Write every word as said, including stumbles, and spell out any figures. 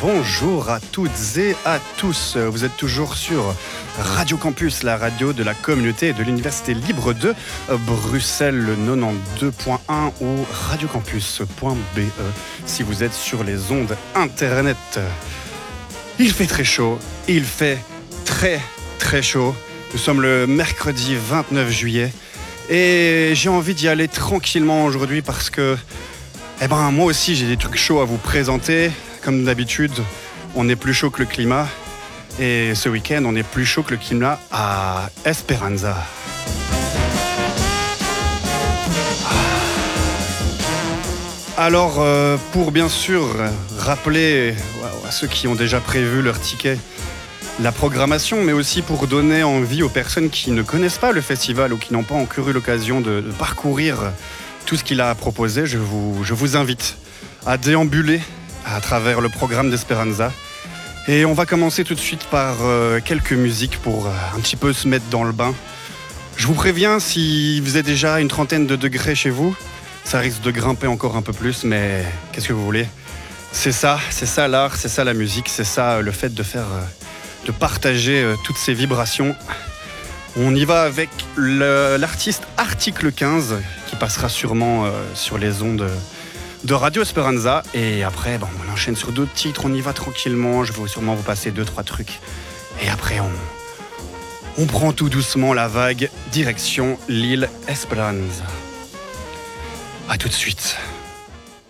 bonjour à toutes et à tous. Vous êtes toujours sur Radio Campus, la radio de la communauté et de l'Université libre de Bruxelles, le quatre-vingt-douze point un ou radiocampus point b e si vous êtes sur les ondes internet. Il fait très chaud, il fait très très chaud. Nous sommes le mercredi vingt-neuf juillet et j'ai envie d'y aller tranquillement aujourd'hui parce que eh ben, moi aussi j'ai des trucs chauds à vous présenter. Comme d'habitude, on est plus chaud que le climat. Et ce week-end, on est plus chaud que le climat à Esperanza. Alors, euh, pour bien sûr rappeler à ceux qui ont déjà prévu leur ticket la programmation, mais aussi pour donner envie aux personnes qui ne connaissent pas le festival ou qui n'ont pas encore eu l'occasion de, de parcourir tout ce qu'il a à proposer, je vous, je vous invite à déambuler à travers le programme d'Esperanza. Et on va commencer tout de suite par euh, quelques musiques pour euh, un petit peu se mettre dans le bain. Je vous préviens, si vous êtes déjà à une trentaine de degrés chez vous, ça risque de grimper encore un peu plus, mais qu'est-ce que vous voulez ? C'est ça, c'est ça l'art, c'est ça la musique, c'est ça le fait de faire, euh, de partager euh, toutes ces vibrations. On y va avec le, l'artiste Article quinze, qui passera sûrement euh, sur les ondes de Radio Esperanza. Et après, bon, on enchaîne sur d'autres titres, on y va tranquillement. Je vais sûrement vous passer deux, trois trucs. Et après, on, on prend tout doucement la vague, direction l'île Esperanza. À tout de suite.